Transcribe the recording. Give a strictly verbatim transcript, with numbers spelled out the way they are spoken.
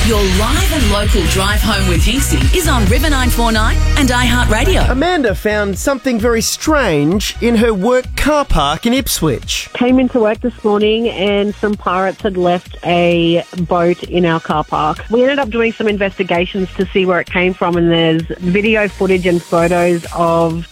Your live and local drive home with Hinksy is on River nine four nine and iHeartRadio. Amanda found something very strange in her work car park in Ipswich. Came into work this morning and some pirates had left a boat in our car park. We ended up doing some investigations to see where it came from, and there's video footage and photos of